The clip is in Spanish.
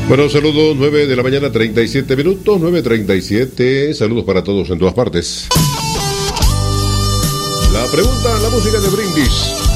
Bueno, saludos, 9 de la mañana, 37 minutos, 9:37. Saludos para todos en todas partes. La pregunta, la música de Brindis.